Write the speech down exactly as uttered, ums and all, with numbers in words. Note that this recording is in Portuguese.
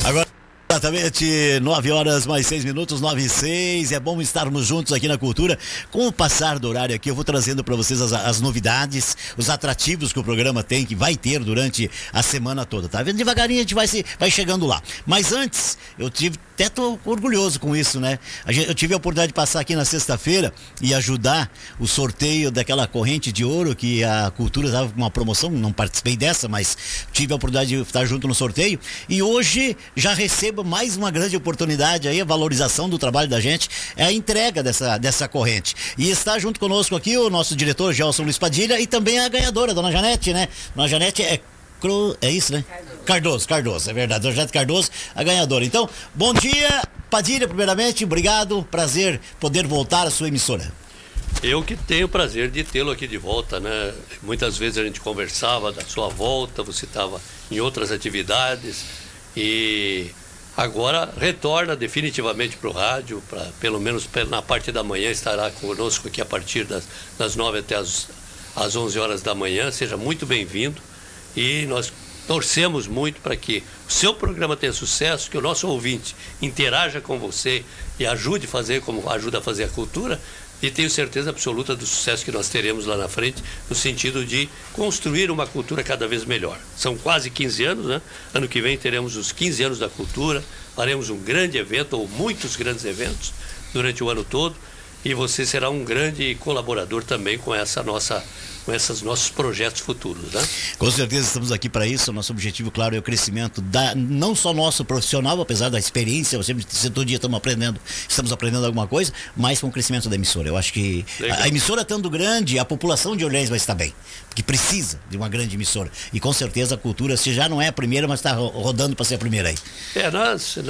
Agora, exatamente, nove horas mais seis minutos, nove e seis. É bom estarmos juntos aqui na Cultura. Com o passar do horário aqui, eu vou trazendo para vocês as, as novidades, os atrativos que o programa tem, que vai ter durante a semana toda, tá vendo? Devagarinho a gente vai, se, vai chegando lá. Mas antes, eu tive, até tô orgulhoso com isso, né? A gente, eu tive a oportunidade de passar aqui na sexta-feira e ajudar o sorteio daquela corrente de ouro que a Cultura estava com uma promoção. Não participei dessa, mas tive a oportunidade de estar junto no sorteio. E hoje já recebo mais uma grande oportunidade aí, a valorização do trabalho da gente, é a entrega dessa, dessa corrente. E está junto conosco aqui o nosso diretor Gelson Luiz Padilha e também a ganhadora, Dona Janete, né? Dona Janete é Cro... é isso, né? Cardoso. Cardoso, Cardoso, é verdade. Dona Janete Cardoso, a ganhadora. Então, bom dia, Padilha, primeiramente, obrigado, prazer poder voltar à sua emissora. Eu que tenho o prazer de tê-lo aqui de volta, né? Muitas vezes a gente conversava da sua volta, você estava em outras atividades e agora retorna definitivamente para o rádio, pra, pelo menos na parte da manhã estará conosco aqui a partir das, das nove até as, as onze horas da manhã. Seja muito bem-vindo e nós torcemos muito para que o seu programa tenha sucesso, que o nosso ouvinte interaja com você e ajude a fazer como ajuda a fazer a Cultura. E tenho certeza absoluta do sucesso que nós teremos lá na frente, no sentido de construir uma cultura cada vez melhor. São quase quinze anos, né? Ano que vem teremos os quinze anos da Cultura, faremos um grande evento, ou muitos grandes eventos, durante o ano todo, e você será um grande colaborador também com essa nossa... com esses nossos projetos futuros, né? Com certeza estamos aqui para isso. O nosso objetivo, claro, é o crescimento da, não só nosso profissional, apesar da experiência, eu sempre, todo dia estamos aprendendo, estamos aprendendo alguma coisa, mas com o crescimento da emissora. Eu acho que a, a emissora estando grande, a população de Orleans vai estar bem, porque precisa de uma grande emissora. E com certeza a Cultura, se já não é a primeira, mas está rodando para ser a primeira aí. É, nós,